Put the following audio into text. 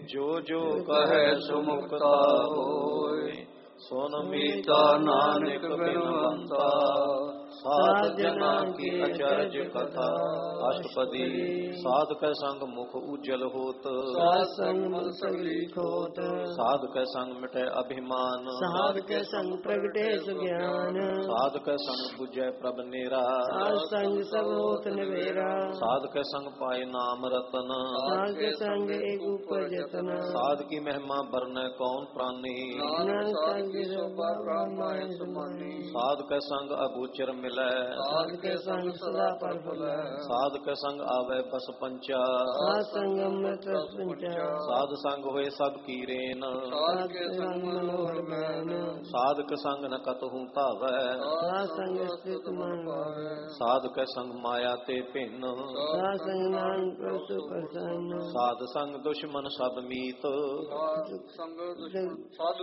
ਜੋ ਜੋ ਕਹੈ ਸੋ ਮੁਕਤਾ ਹੋਇ। ਸੁਨ ਮੀਤਾ ਨਾਨਕ ਬਿਨਵੰਤਾ ਸਾਧ ਜਨਾ ਕੀ ਅਚਰਜ ਕਥਾ। ਅਸ਼ਟਪਦੀ ਸਾਧ ਕੈ ਸੰਗ ਮੁਖ ਉਜਲ ਹੋਤ ਸਾਧ ਸੰਗ ਮਨ ਸਗਲੀ ਖੋਟ। ਸਾਧ ਕੈ ਸੰਗ ਮਿਟੈ ਅਭਿਮਾਨ ਸਾਧ ਕੇ ਸੰਗ ਪ੍ਰਗਟੇ ਸੁਗਿਆਨ। ਸਾਧ ਕੈ ਸੰਗ ਬੁਝੈ ਪ੍ਰਭ ਨੇਰਾ ਸਾਧ ਸੰਗ ਸਭ ਹੋਤ ਨਿਵੇਰਾ। ਸਾਧ ਕੈ ਸੰਗ ਪਾਏ ਨਾਮ ਰਤਨ ਸਾਧ ਕੇ ਸੰਗ ਏਕ ਉਪਰ ਜਤਨ। ਸਾਧ ਕੀ ਮਹਿਮਾ ਬਰਨੈ ਕੌਣ ਪ੍ਰਾਨੀ ਨਾਨਕ ਸੰਗ ਸੋਭਾ ਪ੍ਰਾਮਾਇ ਸੁਮਾਨੀ। ਸਾਧ ਕੈ ਸੰਗ ਅਗੋਚਰ ਮਿਲੈ ਸਾਧ ਕੇ ਸੰਗ ਸਦਾ ਪਰ ਫਲੈ। ਸਾਧ ਕੈ ਸੰਗ ਆਵੈ ਬਸ ਪੰਚਾ ਸਾਧ ਸੰਗ ਅੰਮ੍ਰਿਤ ਰਸ ਪੰਚਾ। ਸਾਧ ਸੰਗ ਹੋਏ ਸਭ ਕੀ ਰੇਨ ਸਾਧ ਕੇ ਸੰਗ ਮਨੋਹਰ ਮੈਨ। ਸਾਧਕ ਸੰਗ ਨ ਕਤਹੁ ਭਾਵੈ ਸਾਧ ਸੰਗ ਸਥਿਤ ਮਨ ਭਾਵੈ। ਸਾਧ ਕੈ ਸੰਗ ਮਾਇਆ ਤੇ ਭਿੰਨ ਸਾਧ ਸੰਗ ਨਾਨਕ ਪ੍ਰਸੁ ਪ੍ਰਸੰਨ। ਸਾਧ ਸੰਗ ਦੁਸ਼ਮਨ ਸਭ ਮੀਤ ਸਾਧ ਸੰਗ ਦੁਸ਼ਮਨ ਸਾਧੂ